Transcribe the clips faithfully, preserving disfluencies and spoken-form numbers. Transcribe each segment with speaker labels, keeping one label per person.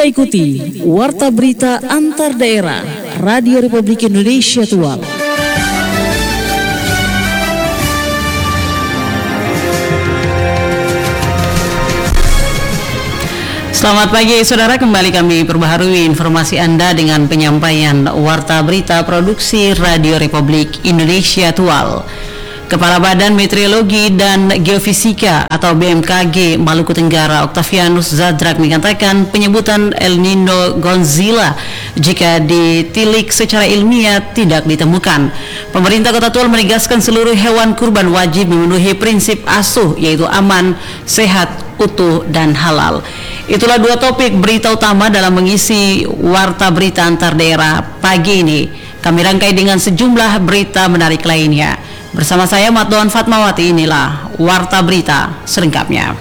Speaker 1: Kita ikuti Warta Berita Antar Daerah Radio Republik Indonesia Tual.
Speaker 2: Selamat pagi saudara, kembali kami perbaharui informasi Anda dengan penyampaian Warta Berita Produksi Radio Republik Indonesia Tual. Kepala Badan Meteorologi dan Geofisika atau B M K G Maluku Tenggara Octavianus Zadrak mengatakan penyebutan El Nino Godzilla jika ditilik secara ilmiah tidak ditemukan. Pemerintah Kota Tual menegaskan seluruh hewan kurban wajib memenuhi prinsip asuh, yaitu aman, sehat, utuh, dan halal. Itulah dua topik berita utama dalam mengisi Warta Berita Antar Daerah pagi ini. Kami rangkai dengan sejumlah berita menarik lainnya. Bersama saya Matdoan Fatmawati, inilah Warta Berita selengkapnya.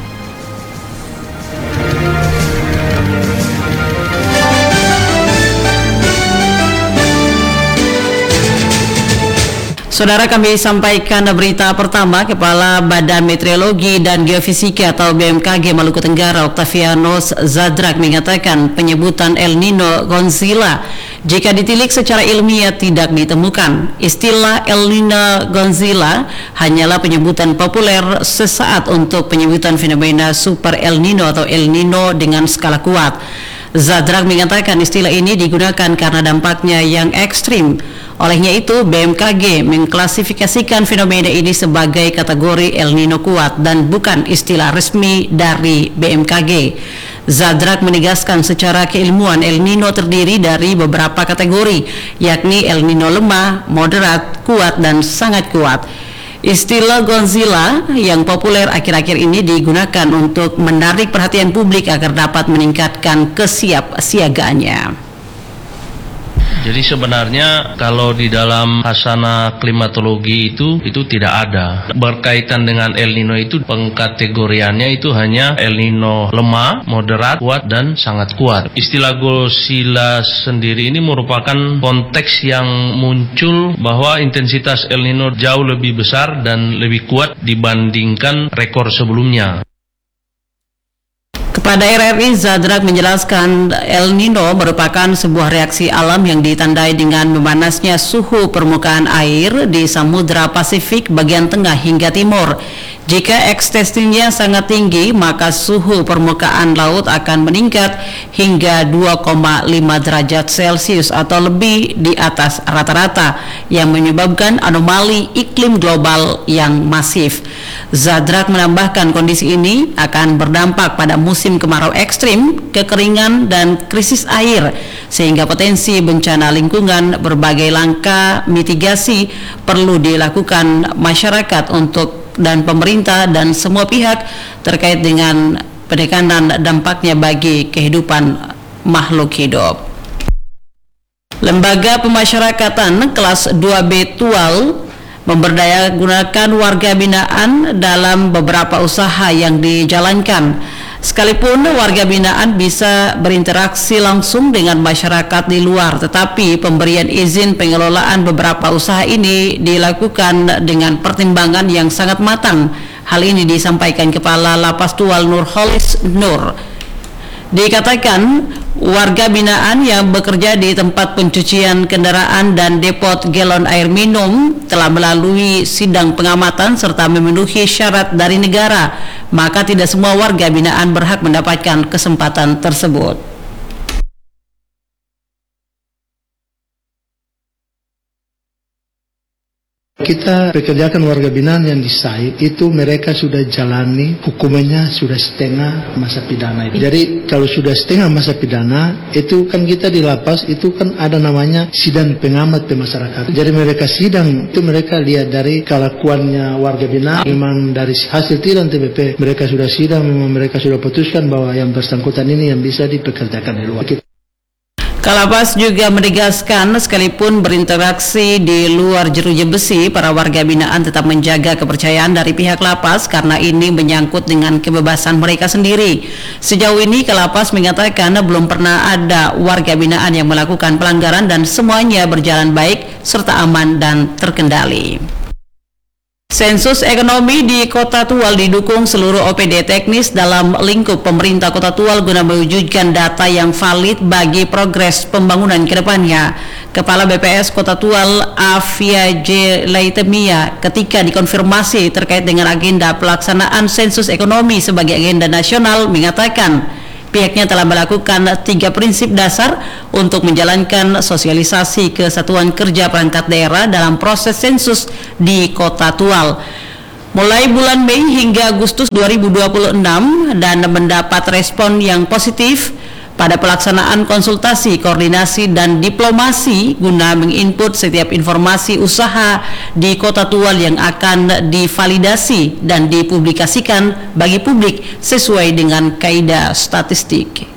Speaker 2: Saudara, kami sampaikan berita pertama. Kepala Badan Meteorologi dan Geofisika atau B M K G Maluku Tenggara Octavianus Zadrak mengatakan penyebutan El Nino Godzilla jika ditilik secara ilmiah tidak ditemukan. Istilah El Nino Godzilla hanyalah penyebutan populer sesaat untuk penyebutan fenomena Super El Nino atau El Nino dengan skala kuat. Zadrak mengatakan istilah ini digunakan karena dampaknya yang ekstrim. Olehnya itu, B M K G mengklasifikasikan fenomena ini sebagai kategori El Nino kuat dan bukan istilah resmi dari B M K G. Zadrak menegaskan secara keilmuan El Nino terdiri dari beberapa kategori, yakni El Nino lemah, moderat, kuat, dan sangat kuat. Istilah Godzilla yang populer akhir-akhir ini digunakan untuk menarik perhatian publik agar dapat meningkatkan kesiapsiagaannya.
Speaker 3: Jadi sebenarnya kalau di dalam hasanah klimatologi itu itu tidak ada. Berkaitan dengan El Nino itu pengkategoriannya itu hanya El Nino lemah, moderat, kuat, dan sangat kuat. Istilah Godzilla sendiri ini merupakan konteks yang muncul bahwa intensitas El Nino jauh lebih besar dan lebih kuat dibandingkan rekor sebelumnya.
Speaker 2: Kepada R R I, Zadrak menjelaskan El Nino merupakan sebuah reaksi alam yang ditandai dengan memanasnya suhu permukaan air di Samudra Pasifik bagian tengah hingga timur. Jika ekstensinya sangat tinggi, maka suhu permukaan laut akan meningkat hingga dua koma lima derajat Celcius atau lebih di atas rata-rata yang menyebabkan anomali iklim global yang masif. Zadrak menambahkan kondisi ini akan berdampak pada musim kemarau ekstrim, kekeringan, dan krisis air, sehingga potensi bencana lingkungan. Berbagai langkah mitigasi perlu dilakukan masyarakat untuk dan pemerintah dan semua pihak terkait dengan penekanan dampaknya bagi kehidupan makhluk hidup. Lembaga Pemasyarakatan kelas dua B Tual memberdayagunakan warga binaan dalam beberapa usaha yang dijalankan. Sekalipun warga binaan bisa berinteraksi langsung dengan masyarakat di luar, tetapi pemberian izin pengelolaan beberapa usaha ini dilakukan dengan pertimbangan yang sangat matang. Hal ini disampaikan Kepala Lapas Tual Nurholis Nur. Dikatakan warga binaan yang bekerja di tempat pencucian kendaraan dan depot galon air minum telah melalui sidang pengamatan serta memenuhi syarat dari negara, maka tidak semua warga binaan berhak mendapatkan kesempatan tersebut.
Speaker 4: Kita pekerjakan warga binaan yang di site itu mereka sudah jalani hukumannya sudah setengah masa pidana itu. Jadi kalau sudah setengah masa pidana itu kan kita di lapas itu kan ada namanya sidang pengamat pemasyarakat. Jadi mereka sidang itu mereka lihat dari kelakuannya warga binaan, memang dari hasil tilang T B P mereka sudah sidang, memang mereka sudah putuskan bahwa yang bersangkutan ini yang bisa dipekerjakan di luar.
Speaker 2: Kalapas juga menegaskan sekalipun berinteraksi di luar jeruji besi, para warga binaan tetap menjaga kepercayaan dari pihak lapas karena ini menyangkut dengan kebebasan mereka sendiri. Sejauh ini Kalapas mengatakan belum pernah ada warga binaan yang melakukan pelanggaran dan semuanya berjalan baik serta aman dan terkendali. Sensus ekonomi di Kota Tual didukung seluruh O P D teknis dalam lingkup pemerintah Kota Tual guna mewujudkan data yang valid bagi progres pembangunan ke depannya. Kepala B P S Kota Tual Afia J. Laitemia ketika dikonfirmasi terkait dengan agenda pelaksanaan sensus ekonomi sebagai agenda nasional mengatakan pihaknya telah melakukan tiga prinsip dasar untuk menjalankan sosialisasi kesatuan kerja perangkat daerah dalam proses sensus di Kota Tual. Mulai bulan Mei hingga Agustus dua ribu dua puluh enam dan mendapat respon yang positif pada pelaksanaan konsultasi, koordinasi, dan diplomasi guna menginput setiap informasi usaha di Kota Tual yang akan divalidasi dan dipublikasikan bagi publik sesuai dengan kaidah statistik.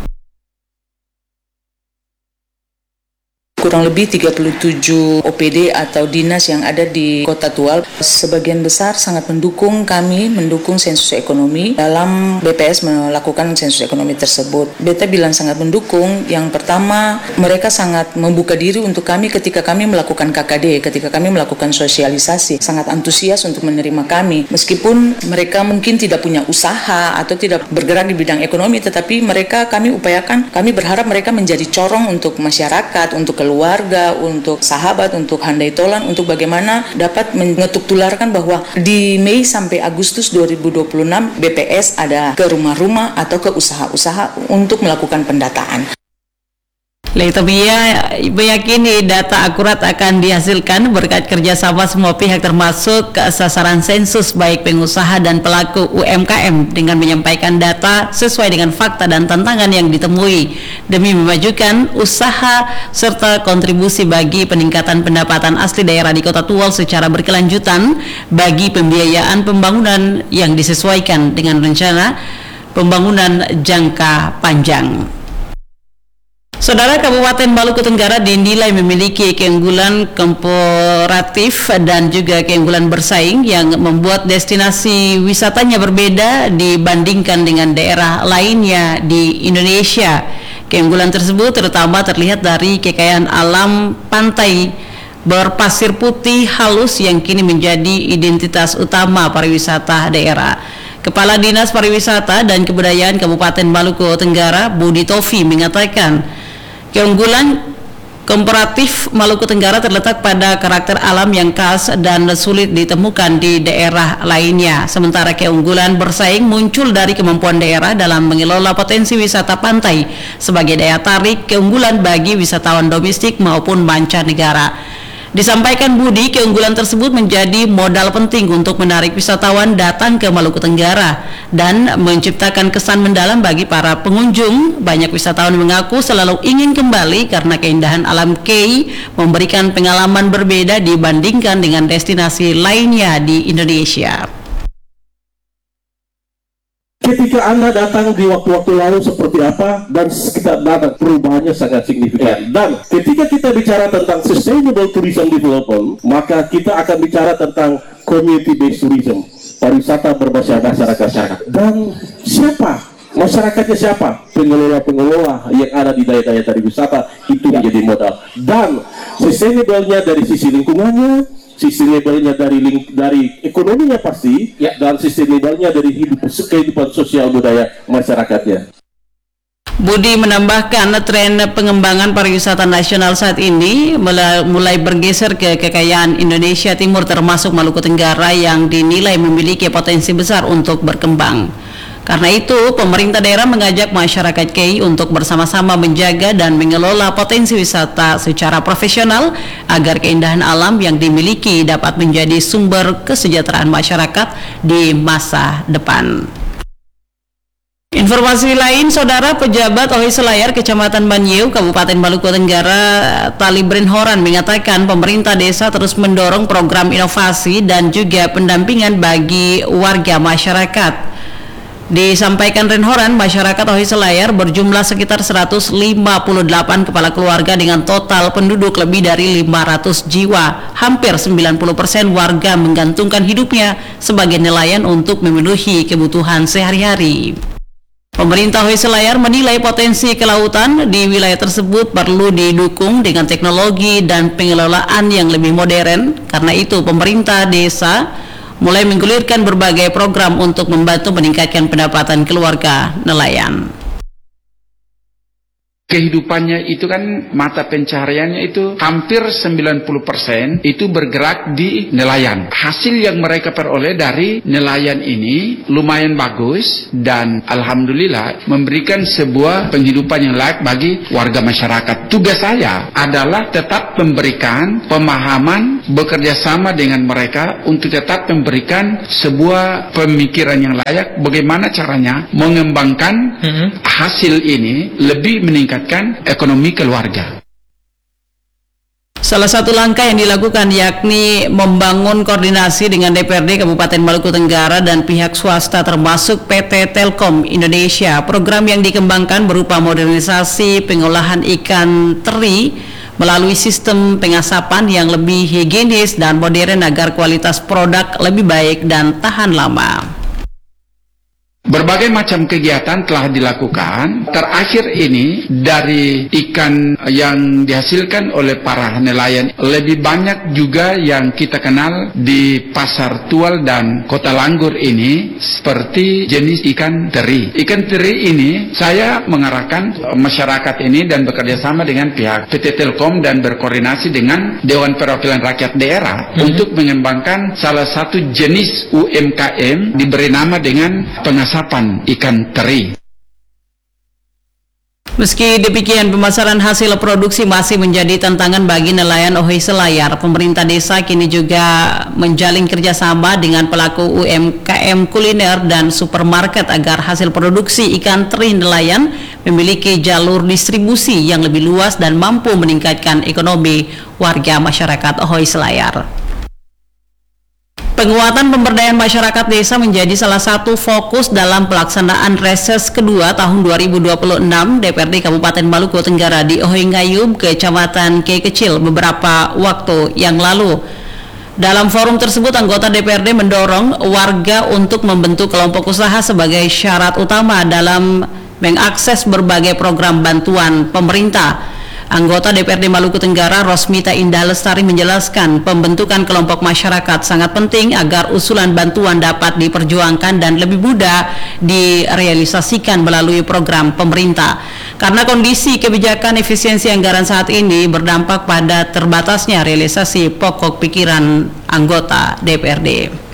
Speaker 5: Kurang lebih tiga puluh tujuh O P D atau dinas yang ada di Kota Tual sebagian besar sangat mendukung kami, mendukung sensus ekonomi dalam B P S melakukan sensus ekonomi tersebut. Beta bilang sangat mendukung. Yang pertama, mereka sangat membuka diri untuk kami ketika kami melakukan K K D, ketika kami melakukan sosialisasi, sangat antusias untuk menerima kami. Meskipun mereka mungkin tidak punya usaha atau tidak bergerak di bidang ekonomi, tetapi mereka kami upayakan, kami berharap mereka menjadi corong untuk masyarakat, untuk keluarga, untuk sahabat, untuk handai tolan, untuk bagaimana dapat mengetuk tularkan bahwa di Mei sampai Agustus dua ribu dua puluh enam B P S ada ke rumah-rumah atau ke usaha-usaha untuk melakukan pendataan.
Speaker 2: Laitemia meyakini data akurat akan dihasilkan berkat kerjasama semua pihak termasuk sasaran sensus baik pengusaha dan pelaku U M K M dengan menyampaikan data sesuai dengan fakta dan tantangan yang ditemui demi memajukan usaha serta kontribusi bagi peningkatan pendapatan asli daerah di Kota Tual secara berkelanjutan bagi pembiayaan pembangunan yang disesuaikan dengan rencana pembangunan jangka panjang. Saudara, Kabupaten Maluku Tenggara dinilai memiliki keunggulan komparatif dan juga keunggulan bersaing yang membuat destinasi wisatanya berbeda dibandingkan dengan daerah lainnya di Indonesia. Keunggulan tersebut terutama terlihat dari kekayaan alam pantai berpasir putih halus yang kini menjadi identitas utama pariwisata daerah. Kepala Dinas Pariwisata dan Kebudayaan Kabupaten Maluku Tenggara, Budi Tofi, mengatakan keunggulan komparatif Maluku Tenggara terletak pada karakter alam yang khas dan sulit ditemukan di daerah lainnya. Sementara keunggulan bersaing muncul dari kemampuan daerah dalam mengelola potensi wisata pantai sebagai daya tarik keunggulan bagi wisatawan domestik maupun mancanegara. Disampaikan Budi, keunggulan tersebut menjadi modal penting untuk menarik wisatawan datang ke Maluku Tenggara dan menciptakan kesan mendalam bagi para pengunjung. Banyak wisatawan mengaku selalu ingin kembali karena keindahan alam Kei memberikan pengalaman berbeda dibandingkan dengan destinasi lainnya di Indonesia.
Speaker 6: Ketika Anda datang di waktu-waktu lalu seperti apa, dan kita datang, perubahannya sangat signifikan. Dan ketika kita bicara tentang sustainable tourism development, maka kita akan bicara tentang community based tourism, pariwisata berbasis masyarakat. Dan siapa? Masyarakatnya siapa? Pengelola-pengelola yang ada di daerah-daerah tadi wisata itu menjadi modal. Dan sustainable-nya dari sisi lingkungannya, sustainable-nya dari ling dari ekonominya pasti, ya, dan sustainable-nya dari hidup kehidupan sosial budaya masyarakatnya.
Speaker 2: Budi menambahkan tren pengembangan pariwisata nasional saat ini mulai bergeser ke kekayaan Indonesia Timur termasuk Maluku Tenggara yang dinilai memiliki potensi besar untuk berkembang. Karena itu, pemerintah daerah mengajak masyarakat Kei untuk bersama-sama menjaga dan mengelola potensi wisata secara profesional agar keindahan alam yang dimiliki dapat menjadi sumber kesejahteraan masyarakat di masa depan. Informasi lain, Saudara, pejabat Ohi Selayar Kecamatan Banyu, Kabupaten Maluku Tenggara, Tali Brenhoran mengatakan pemerintah desa terus mendorong program inovasi dan juga pendampingan bagi warga masyarakat. Disampaikan Renhoran, masyarakat Ohi Selayar berjumlah sekitar seratus lima puluh delapan kepala keluarga dengan total penduduk lebih dari lima ratus jiwa. Hampir sembilan puluh persen warga menggantungkan hidupnya sebagai nelayan untuk memenuhi kebutuhan sehari-hari. Pemerintah Hoy Selayar menilai potensi kelautan di wilayah tersebut perlu didukung dengan teknologi dan pengelolaan yang lebih modern. Karena itu, pemerintah desa mulai menggulirkan berbagai program untuk membantu meningkatkan pendapatan keluarga nelayan.
Speaker 7: Kehidupannya itu kan mata pencahariannya itu hampir sembilan puluh persen itu bergerak di nelayan. Hasil yang mereka peroleh dari nelayan ini lumayan bagus dan alhamdulillah memberikan sebuah penghidupan yang layak bagi warga masyarakat. Tugas saya adalah tetap memberikan pemahaman, bekerja sama dengan mereka untuk tetap memberikan sebuah pemikiran yang layak bagaimana caranya mengembangkan mm-hmm. hasil ini lebih meningkat ekonomi keluarga.
Speaker 2: Salah satu langkah yang dilakukan yakni membangun koordinasi dengan D P R D Kabupaten Maluku Tenggara dan pihak swasta termasuk P T Telkom Indonesia. Program yang dikembangkan berupa modernisasi pengolahan ikan teri melalui sistem pengasapan yang lebih higienis dan modern agar kualitas produk lebih baik dan tahan lama.
Speaker 7: Berbagai macam kegiatan telah dilakukan. Terakhir ini dari ikan yang dihasilkan oleh para nelayan lebih banyak juga yang kita kenal di Pasar Tual dan Kota Langgur ini seperti jenis ikan teri. Ikan teri ini saya mengarahkan masyarakat ini dan bekerja sama dengan pihak P T Telkom dan berkoordinasi dengan Dewan Perwakilan Rakyat Daerah hmm. untuk mengembangkan salah satu jenis U M K M diberi nama dengan pengasapan ikan teri.
Speaker 2: Meski demikian, pemasaran hasil produksi masih menjadi tantangan bagi nelayan Hoy Selayar. Pemerintah desa kini juga menjalin kerjasama dengan pelaku U M K M kuliner dan supermarket agar hasil produksi ikan teri nelayan memiliki jalur distribusi yang lebih luas dan mampu meningkatkan ekonomi warga masyarakat Hoy Selayar. Penguatan pemberdayaan masyarakat desa menjadi salah satu fokus dalam pelaksanaan reses kedua tahun dua ribu dua puluh enam D P R D Kabupaten Maluku Tenggara di Ohoy Ngayub, Kecamatan Kei Kecil beberapa waktu yang lalu. Dalam forum tersebut, anggota D P R D mendorong warga untuk membentuk kelompok usaha sebagai syarat utama dalam mengakses berbagai program bantuan pemerintah. Anggota D P R D Maluku Tenggara Rosmita Indah Lestari menjelaskan pembentukan kelompok masyarakat sangat penting agar usulan bantuan dapat diperjuangkan dan lebih mudah direalisasikan melalui program pemerintah. Karena kondisi kebijakan efisiensi anggaran saat ini berdampak pada terbatasnya realisasi pokok pikiran anggota D P R D.